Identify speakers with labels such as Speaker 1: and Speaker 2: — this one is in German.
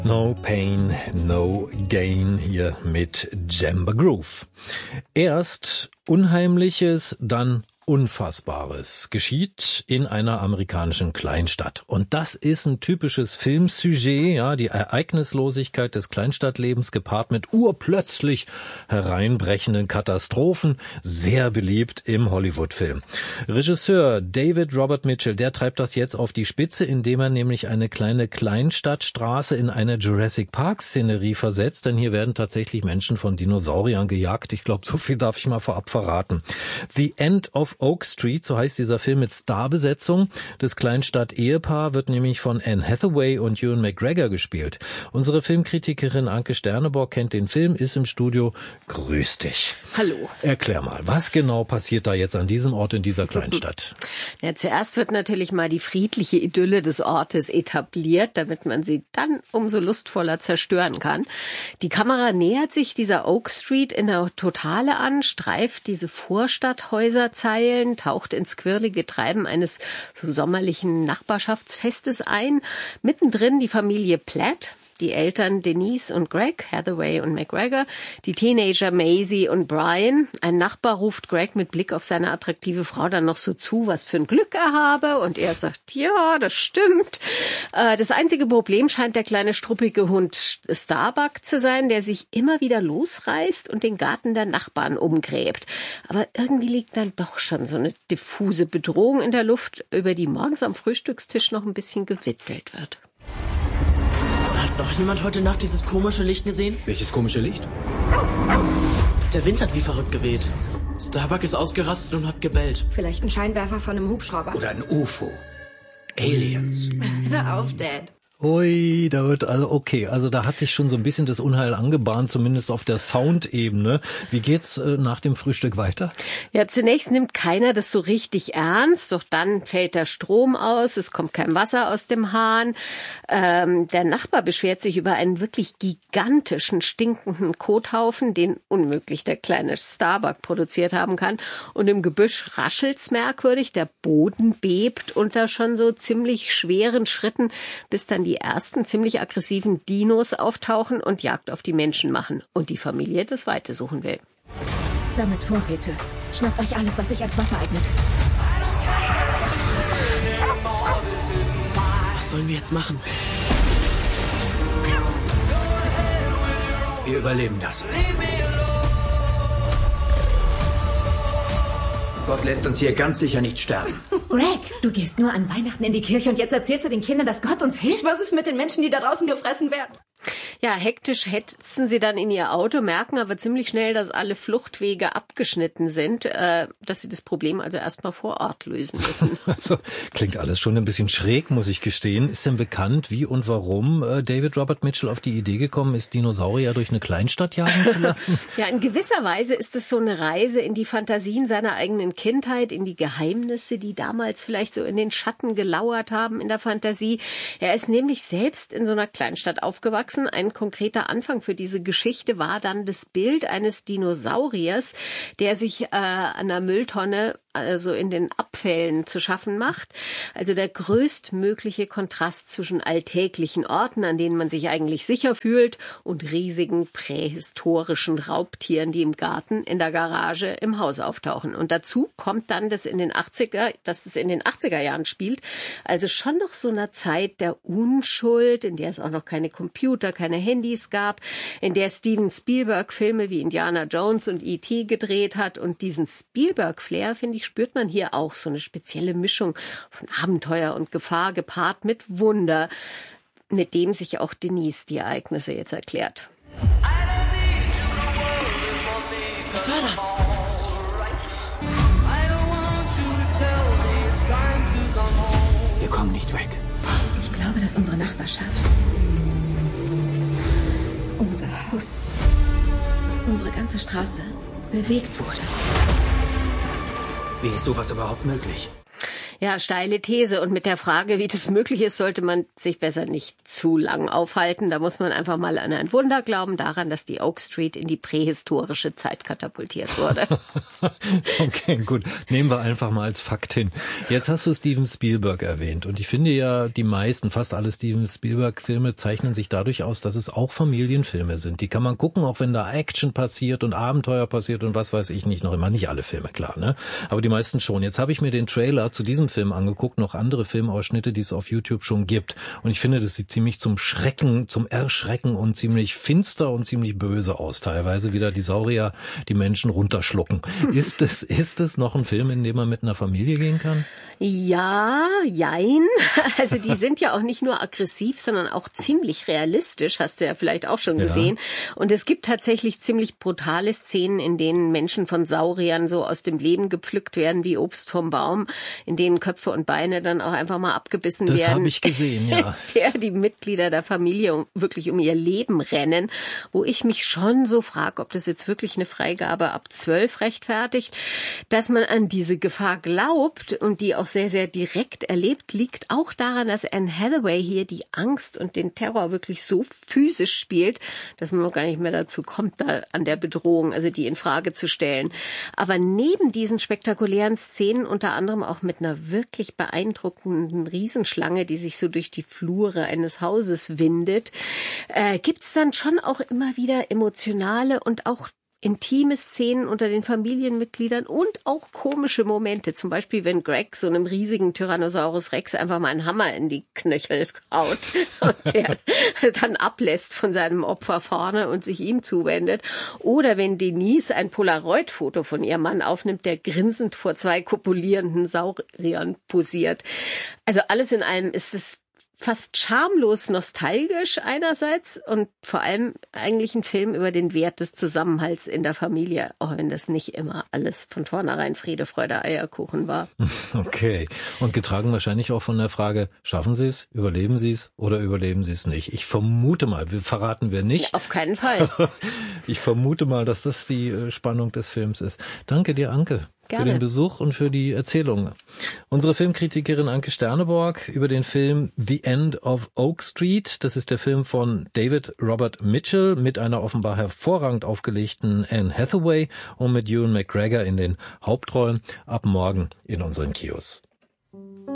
Speaker 1: No Pain, No Gain hier mit Djembe Groove. Erst Unheimliches, dann Unfassbares geschieht in einer amerikanischen Kleinstadt. Und das ist ein typisches Filmsujet, ja, die Ereignislosigkeit des Kleinstadtlebens gepaart mit urplötzlich hereinbrechenden Katastrophen, sehr beliebt im Hollywood-Film. Regisseur David Robert Mitchell, der treibt das jetzt auf die Spitze, indem er nämlich eine kleine Kleinstadtstraße in eine Jurassic Park-Szenerie versetzt, denn hier werden tatsächlich Menschen von Dinosauriern gejagt. Ich glaube, so viel darf ich mal vorab verraten. The End of Oak Street, so heißt dieser Film mit Starbesetzung. Das Kleinstadt-Ehepaar wird nämlich von Anne Hathaway und Ewan McGregor gespielt. Unsere Filmkritikerin Anke Sterneborg kennt den Film, ist im Studio. Grüß dich.
Speaker 2: Hallo.
Speaker 1: Erklär mal, was genau passiert da jetzt an diesem Ort in dieser Kleinstadt?
Speaker 2: Ja, zuerst wird natürlich mal die friedliche Idylle des Ortes etabliert, damit man sie dann umso lustvoller zerstören kann. Die Kamera nähert sich dieser Oak Street in der Totale an, streift diese Vorstadthäuserzeilen, taucht ins quirlige Treiben eines so sommerlichen Nachbarschaftsfestes ein. Mittendrin die Familie Platt, die Eltern Denise und Greg, Hathaway und McGregor, die Teenager Maisie und Brian. Ein Nachbar ruft Greg mit Blick auf seine attraktive Frau dann noch so zu, was für ein Glück er habe. Und er sagt, ja, das stimmt. Das einzige Problem scheint der kleine struppige Hund Starbuck zu sein, der sich immer wieder losreißt und den Garten der Nachbarn umgräbt. Aber irgendwie liegt dann doch schon so eine diffuse Bedrohung in der Luft, über die morgens am Frühstückstisch noch ein bisschen gewitzelt wird.
Speaker 3: Hat noch jemand heute Nacht dieses komische Licht gesehen?
Speaker 4: Welches komische Licht?
Speaker 3: Der Wind hat wie verrückt geweht. Starbuck ist ausgerastet und hat gebellt.
Speaker 5: Vielleicht ein Scheinwerfer von einem Hubschrauber.
Speaker 4: Oder ein UFO. Aliens.
Speaker 5: Hör auf, Dad.
Speaker 1: Ui, da wird also da hat sich schon so ein bisschen das Unheil angebahnt, zumindest auf der Soundebene. Wie geht's nach dem Frühstück weiter?
Speaker 2: Ja, zunächst nimmt keiner das so richtig ernst, doch dann fällt der Strom aus, es kommt kein Wasser aus dem Hahn. Der Nachbar beschwert sich über einen wirklich gigantischen, stinkenden Kothaufen, den unmöglich der kleine Starbuck produziert haben kann. Und im Gebüsch raschelt's merkwürdig, der Boden bebt unter schon so ziemlich schweren Schritten, bis dann die ersten ziemlich aggressiven Dinos auftauchen und Jagd auf die Menschen machen und die Familie das Weite suchen will.
Speaker 5: Sammelt Vorräte. Schnappt euch alles, was sich als Waffe eignet.
Speaker 3: Was sollen wir jetzt machen?
Speaker 4: Wir überleben das. Gott lässt uns hier ganz sicher nicht sterben.
Speaker 5: Greg, du gehst nur an Weihnachten in die Kirche und jetzt erzählst du den Kindern, dass Gott uns hilft. Was ist mit den Menschen, die da draußen gefressen werden?
Speaker 2: Ja, hektisch hetzen sie dann in ihr Auto, merken aber ziemlich schnell, dass alle Fluchtwege abgeschnitten sind, dass sie das Problem also erstmal vor Ort lösen müssen.
Speaker 1: Also, klingt alles schon ein bisschen schräg, muss ich gestehen. Ist denn bekannt, wie und warum David Robert Mitchell auf die Idee gekommen ist, Dinosaurier durch eine Kleinstadt jagen zu lassen?
Speaker 2: Ja, in gewisser Weise ist es so eine Reise in die Fantasien seiner eigenen Kindheit, in die Geheimnisse, die damals vielleicht so in den Schatten gelauert haben in der Fantasie. Er ist nämlich selbst in so einer Kleinstadt aufgewachsen. Ein konkreter Anfang für diese Geschichte war dann das Bild eines Dinosauriers, der sich an einer Mülltonne, also in den Abfällen, zu schaffen macht. Also der größtmögliche Kontrast zwischen alltäglichen Orten, an denen man sich eigentlich sicher fühlt, und riesigen prähistorischen Raubtieren, die im Garten, in der Garage, im Haus auftauchen. Und dazu kommt dann, dass es in den 80er Jahren spielt, also schon noch so einer Zeit der Unschuld, in der es auch noch keine Computer, keine Handys gab, in der Steven Spielberg Filme wie Indiana Jones und E.T. gedreht hat. Und diesen Spielberg-Flair, finde ich, spürt man hier auch, so eine spezielle Mischung von Abenteuer und Gefahr gepaart mit Wunder, mit dem sich auch Denise die Ereignisse jetzt erklärt.
Speaker 3: Was war das?
Speaker 4: Wir kommen nicht weg.
Speaker 5: Ich glaube, dass unsere Nachbarschaft, unser Haus, unsere ganze Straße bewegt wurde.
Speaker 4: Wie ist sowas überhaupt möglich?
Speaker 2: Ja, steile These. Und mit der Frage, wie das möglich ist, sollte man sich besser nicht zu lang aufhalten. Da muss man einfach mal an ein Wunder glauben, daran, dass die Oak Street in die prähistorische Zeit katapultiert wurde.
Speaker 1: Okay, gut. Nehmen wir einfach mal als Fakt hin. Jetzt hast du Steven Spielberg erwähnt. Und ich finde ja, fast alle Steven Spielberg-Filme zeichnen sich dadurch aus, dass es auch Familienfilme sind. Die kann man gucken, auch wenn da Action passiert und Abenteuer passiert und was weiß ich nicht noch immer. Nicht alle Filme, klar, ne? Aber die meisten schon. Jetzt habe ich mir den Trailer zu diesem Film angeguckt, noch andere Filmausschnitte, die es auf YouTube schon gibt. Und ich finde, das sieht ziemlich zum Erschrecken und ziemlich finster und ziemlich böse aus. Teilweise wieder die Saurier, die Menschen runterschlucken. Ist es noch ein Film, in dem man mit einer Familie gehen kann?
Speaker 2: Ja, jein. Also die sind ja auch nicht nur aggressiv, sondern auch ziemlich realistisch, hast du ja vielleicht auch schon gesehen. Und es gibt tatsächlich ziemlich brutale Szenen, in denen Menschen von Sauriern so aus dem Leben gepflückt werden wie Obst vom Baum, in denen Köpfe und Beine dann auch einfach mal abgebissen werden.
Speaker 1: Das habe ich gesehen, ja.
Speaker 2: Die Mitglieder der Familie wirklich um ihr Leben rennen, wo ich mich schon so frage, ob das jetzt wirklich eine Freigabe ab 12 rechtfertigt. Dass man an diese Gefahr glaubt und die auch sehr, sehr direkt erlebt, liegt auch daran, dass Anne Hathaway hier die Angst und den Terror wirklich so physisch spielt, dass man noch gar nicht mehr dazu kommt, da an der Bedrohung, also die in Frage zu stellen. Aber neben diesen spektakulären Szenen, unter anderem auch mit einer wirklich beeindruckenden Riesenschlange, die sich so durch die Flure eines Hauses windet, gibt's dann schon auch immer wieder emotionale und auch intime Szenen unter den Familienmitgliedern und auch komische Momente. Zum Beispiel, wenn Greg so einem riesigen Tyrannosaurus Rex einfach mal einen Hammer in die Knöchel haut und der dann ablässt von seinem Opfer vorne und sich ihm zuwendet. Oder wenn Denise ein Polaroid-Foto von ihrem Mann aufnimmt, der grinsend vor 2 kopulierenden Sauriern posiert. Also alles in allem ist es fast schamlos nostalgisch einerseits und vor allem eigentlich ein Film über den Wert des Zusammenhalts in der Familie, auch wenn das nicht immer alles von vornherein Friede, Freude, Eierkuchen war.
Speaker 1: Okay. Und getragen wahrscheinlich auch von der Frage, schaffen Sie es, überleben Sie es oder überleben Sie es nicht? Ich vermute mal, verraten wir nicht.
Speaker 2: Ja, auf keinen Fall.
Speaker 1: Ich vermute mal, dass das die Spannung des Films ist. Danke dir, Anke.
Speaker 2: Gerne.
Speaker 1: Für den Besuch und für die Erzählung. Unsere Filmkritikerin Anke Sterneborg über den Film The End of Oak Street. Das ist der Film von David Robert Mitchell mit einer offenbar hervorragend aufgelegten Anne Hathaway und mit Ewan McGregor in den Hauptrollen ab morgen in unseren Kinos.